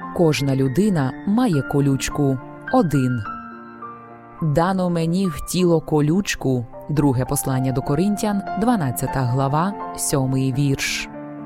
Кожна людина має колючку. 1. Дано мені в тіло колючку. Друге послання до Коринтян, 12 глава, 7 вірш.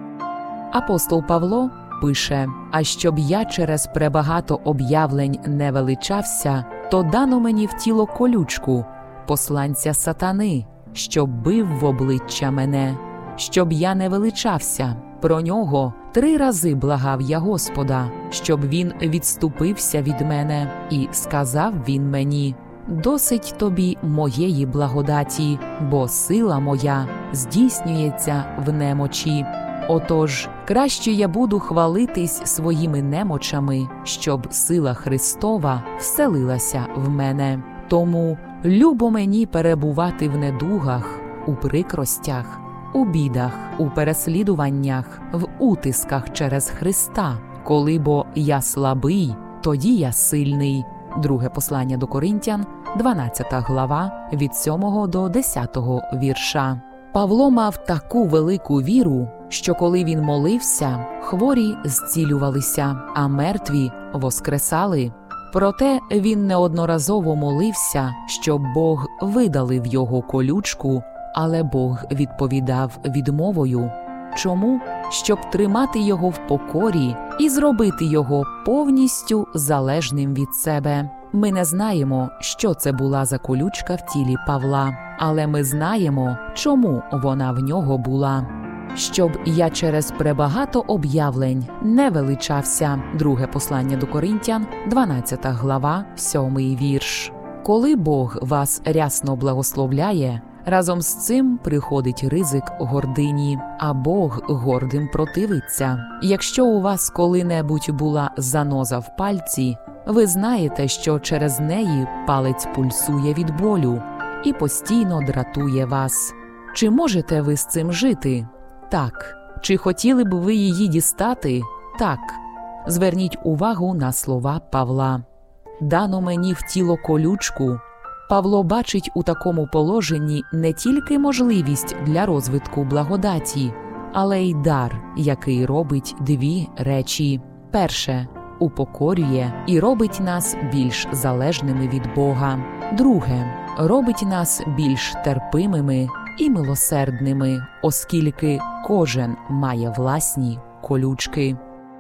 Апостол Павло пише: «А щоб я через пребагато об'явлень не величався, то дано мені в тіло колючку, посланця сатани, щоб бив в обличчя мене, щоб я не величався. Про нього 3 рази благав я Господа, щоб він відступився від мене, і сказав він мені: досить тобі моєї благодаті, бо сила моя здійснюється в немочі. Отож, краще я буду хвалитись своїми немочами, щоб сила Христова вселилася в мене. Тому любо мені перебувати в недугах, у прикростях, у бідах, у переслідуваннях, в утисках через Христа. Коли бо я слабий, тоді я сильний». Друге послання до Коринтян, 12 глава, від 7 до 10 вірша. Павло мав таку велику віру, що коли він молився, хворі зцілювалися, а мертві воскресали. Проте він неодноразово молився, щоб Бог видалив його колючку, але Бог відповідав відмовою. Чому? Щоб тримати його в покорі і зробити його повністю залежним від себе. Ми не знаємо, що це була за колючка в тілі Павла, але ми знаємо, чому вона в нього була. «Щоб я через пребагато об'явлень не величався». Друге послання до Коринтян, 12 глава, 7 вірш. Коли Бог вас рясно благословляє, разом з цим приходить ризик гордині, а Бог гордим противиться. Якщо у вас коли-небудь була заноза в пальці, ви знаєте, що через неї палець пульсує від болю і постійно дратує вас. Чи можете ви з цим жити? Так. Чи хотіли б ви її дістати? Так. Зверніть увагу на слова Павла. «Дано мені в тіло колючку». Павло бачить у такому положенні не тільки можливість для розвитку благодаті, але й дар, який робить 2 речі. Перше – упокорює і робить нас більш залежними від Бога. Друге – робить нас більш терпимими і милосердними, оскільки кожен має власні колючки.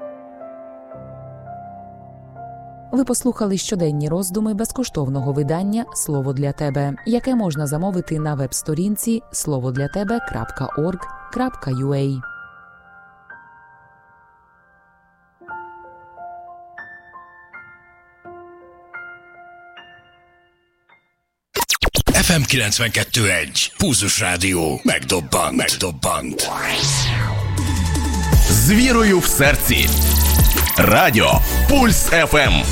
Ви послухали щоденні роздуми безкоштовного видання «Слово для тебе», яке можна замовити на веб-сторінці slovodlyatebe.org.ua. FM 92.1 Pulzus Rádió megdobbant. З вірою в серці. Радіо Пульс ФМ.